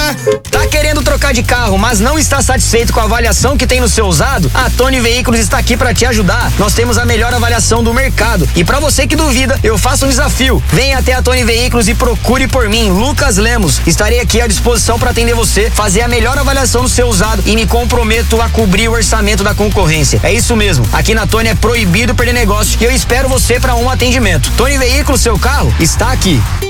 Tá querendo trocar de carro, mas não está satisfeito com a avaliação que tem no seu usado? A Tony Veículos está aqui para te ajudar. Nós temos a melhor avaliação do mercado. E para você que duvida, eu faço um desafio. Venha até a Tony Veículos e procure por mim, Lucas Lemos. Estarei aqui à disposição para atender você, fazer a melhor avaliação do seu usado e me comprometo a cobrir o orçamento da concorrência. É isso mesmo. Aqui na Tony é proibido perder negócio e eu espero você para um atendimento. Tony Veículos, seu carro está aqui.